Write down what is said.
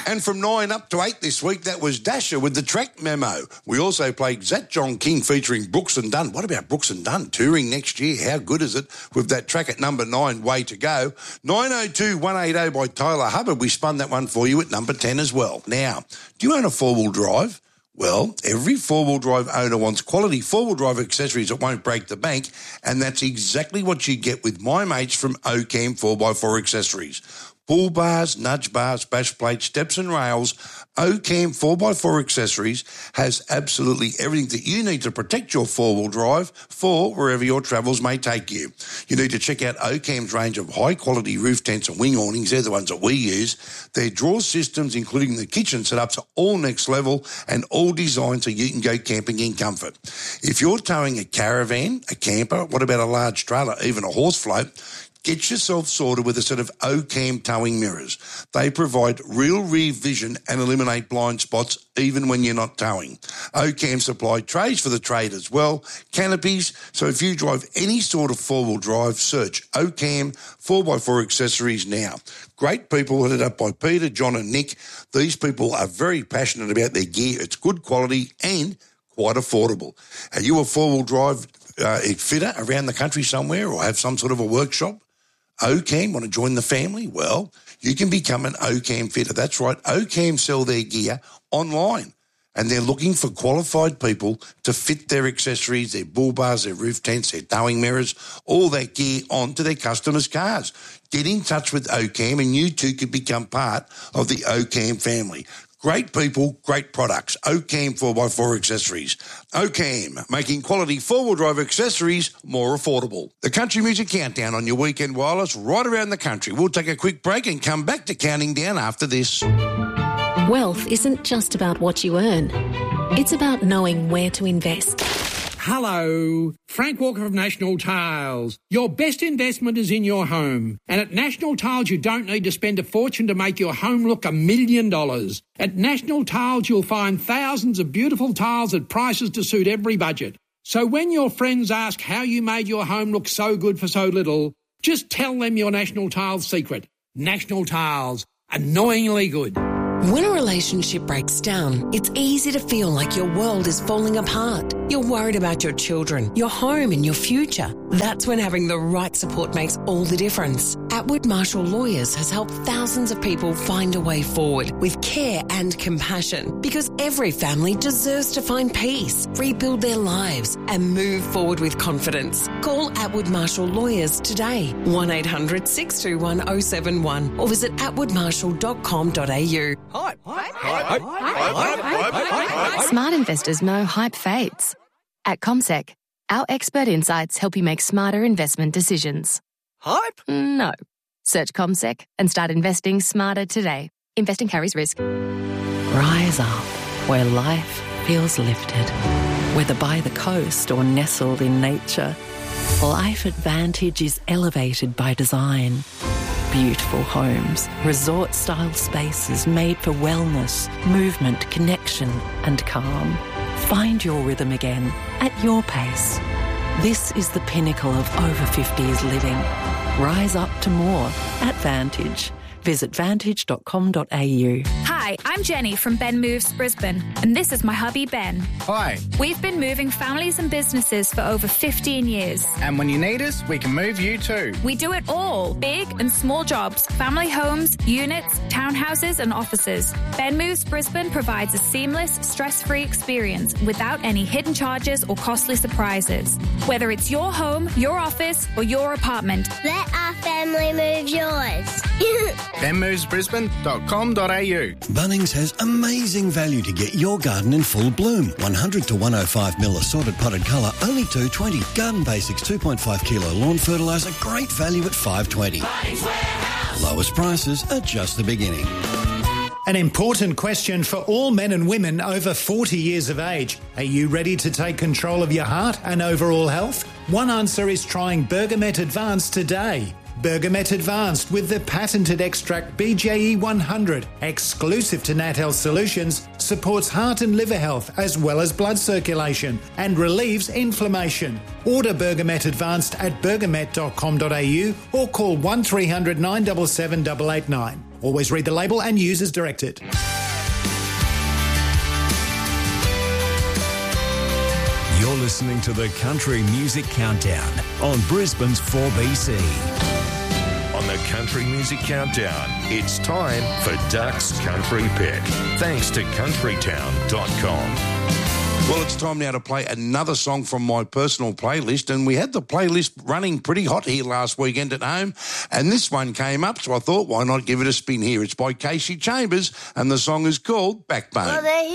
And from 9 up to 8 this week, that was Dasher with the track memo. We also played Zach John King featuring Brooks and Dunn. What about Brooks and Dunn touring next year? How good is it with that track at number 9, Way to Go? 902 180 by Tyler Hubbard. We spun that one for you at number 10 as well. Now, do you own a four-wheel drive? Well, every four-wheel drive owner wants quality four-wheel drive accessories that won't break the bank, and that's exactly what you get with my mates from Ocam 4x4 Accessories. Bull bars, nudge bars, bash plates, steps and rails, Ocam 4x4 Accessories has absolutely everything that you need to protect your four-wheel drive for wherever your travels may take you. You need to check out Ocam's range of high-quality roof tents and wing awnings. They're the ones that we use. Their drawer systems, including the kitchen setups, are all next level and all designed so you can go camping in comfort. If you're towing a caravan, a camper, what about a large trailer, even a horse float, get yourself sorted with a set of Ocam towing mirrors. They provide real rear vision and eliminate blind spots even when you're not towing. Ocam supply trays for the trade as well, canopies, so if you drive any sort of four-wheel drive, search Ocam 4x4 Accessories now. Great people headed up by Peter, John and Nick. These people are very passionate about their gear. It's good quality and quite affordable. Are you a four-wheel drive fitter around the country somewhere or have some sort of a workshop? Ocam, want to join the family? Well, you can become an Ocam fitter. That's right. Ocam sell their gear online and they're looking for qualified people to fit their accessories, their bull bars, their roof tents, their towing mirrors, all that gear onto their customers' cars. Get in touch with Ocam and you too could become part of the Ocam family. Great people, great products. Ocam 4x4 Accessories. Ocam, making quality four-wheel drive accessories more affordable. The Country Music Countdown on your weekend wireless right around the country. We'll take a quick break and come back to counting down after this. Wealth isn't just about what you earn. It's about knowing where to invest. Hello, Frank Walker of National Tiles. Your best investment is in your home. And at National Tiles, you don't need to spend a fortune to make your home look $1 million. At National Tiles, you'll find thousands of beautiful tiles at prices to suit every budget. So when your friends ask how you made your home look so good for so little, just tell them your National Tiles secret. National Tiles, annoyingly good. When a relationship breaks down, it's easy to feel like your world is falling apart. You're worried about your children, your home and your future. That's when having the right support makes all the difference. Atwood Marshall Lawyers has helped thousands of people find a way forward with care and compassion because every family deserves to find peace, rebuild their lives and move forward with confidence. Call Atwood Marshall Lawyers today, 1-800-621-071 or visit atwoodmarshall.com.au. Hype. Smart investors know hype fades. At CommSec, our expert insights help you make smarter investment decisions. Hype? No. Search CommSec and start investing smarter today. Investing carries risk. Rise up where life feels lifted. Whether by the coast or nestled in nature, Life Advantage is elevated by design. Beautiful homes, resort-style spaces made for wellness, movement, connection and calm. Find your rhythm again at your pace. This is the pinnacle of over 50s living. Rise up to more at Vantage. Visit vantage.com.au. Hi, I'm Jenny from Ben Moves Brisbane, and this is my hubby Ben. Hi. We've been moving families and businesses for over 15 years. And when you need us, we can move you too. We do it all, big and small jobs, family homes, units, townhouses and offices. Ben Moves Brisbane provides a seamless, stress-free experience without any hidden charges or costly surprises. Whether it's your home, your office or your apartment. Let our family move yours. benmovesbrisbane.com.au. Bunnings has amazing value to get your garden in full bloom. 100 to 105 mil assorted potted colour, only $2.20. Garden Basics 2.5 kilo lawn fertiliser, great value at $5.20. Bunnings Warehouse. Lowest prices are just the beginning. An important question for all men and women over 40 years of age. Are you ready to take control of your heart and overall health? One answer is trying Bergamet Advanced today. Bergamet Advanced with the patented extract BJE 100, exclusive to Nat Health Solutions, supports heart and liver health as well as blood circulation and relieves inflammation. Order Bergamet Advanced at bergamet.com.au or call 1300 977 889. Always read the label and use as directed. You're listening to the Country Music Countdown on Brisbane's 4BC. On the Country Music Countdown, it's time for Duck's Country Pick. Thanks to countrytown.com. Well, it's time now to play another song from my personal playlist, and we had the playlist running pretty hot here last weekend at home, and this one came up, so I thought, why not give it a spin here? It's by Casey Chambers, and the song is called Backbone.